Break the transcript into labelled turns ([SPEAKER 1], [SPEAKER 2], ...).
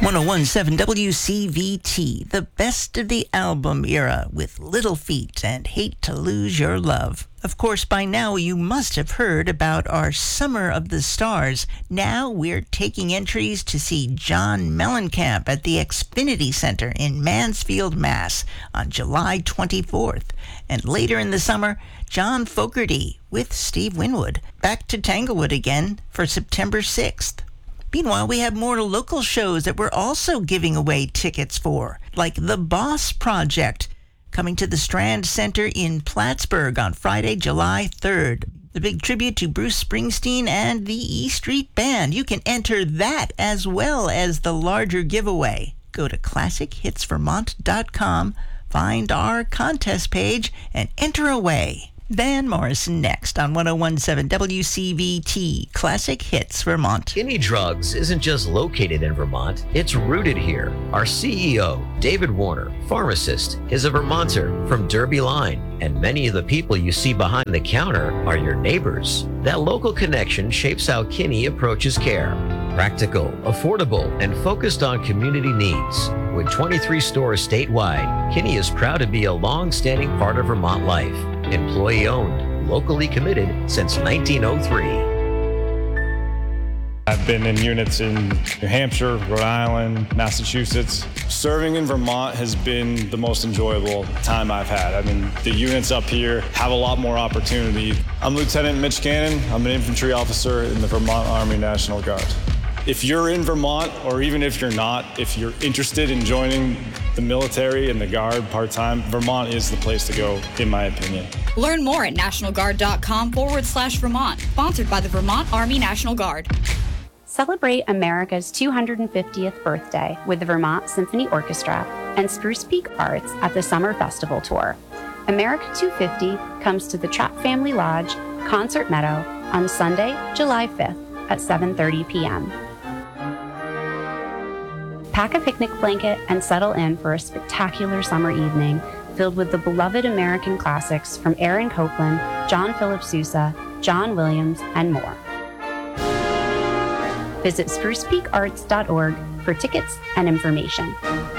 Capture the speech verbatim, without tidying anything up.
[SPEAKER 1] one oh one point seven W C V T, the best of the album era with Little Feat and Hate to Lose Your Love. Of course, by now you must have heard about our Summer of the Stars. Now we're taking entries to see John Mellencamp at the Xfinity Center in Mansfield, Mass. on July twenty-fourth. And later in the summer, John Fogerty with Steve Winwood back to Tanglewood again for September sixth. Meanwhile, we have more local shows that we're also giving away tickets for, like The Boss Project, coming to the Strand Center in Plattsburgh on Friday, July third. The big tribute to Bruce Springsteen and the E Street Band. You can enter that as well as the larger giveaway. Go to classic hits vermont dot com, find our contest page, and enter away. Van Morrison next on one oh one point seven W C V T, Classic Hits Vermont.
[SPEAKER 2] Kinney Drugs isn't just located in Vermont, it's rooted here. Our C E O, David Warner, pharmacist, is a Vermonter from Derby Line, and many of the people you see behind the counter are your neighbors. That local connection shapes how Kinney approaches care. Practical, affordable, and focused on community needs. With twenty-three stores statewide, Kinney is proud to be a long-standing part of Vermont life. Employee-owned, locally committed since nineteen oh three.
[SPEAKER 3] I've been in units in New Hampshire, Rhode Island, Massachusetts. Serving in Vermont has been the most enjoyable time I've had. I mean, the units up here have a lot more opportunity. I'm Lieutenant Mitch Cannon. I'm an infantry officer in the Vermont Army National Guard. If you're in Vermont, or even if you're not, if you're interested in joining the military and the Guard part-time, Vermont is the place to go, in my opinion.
[SPEAKER 4] Learn more at nationalguard.com forward slash Vermont. Sponsored by the Vermont Army National Guard.
[SPEAKER 5] Celebrate America's two hundred fiftieth birthday with the Vermont Symphony Orchestra and Spruce Peak Arts at the Summer Festival Tour. America two fifty comes to the Trapp Family Lodge, Concert Meadow, on Sunday, July fifth at seven thirty p.m. Pack a picnic blanket and settle in for a spectacular summer evening filled with the beloved American classics from Aaron Copland, John Philip Sousa, John Williams, and more. Visit spruce peak arts dot org for tickets and information.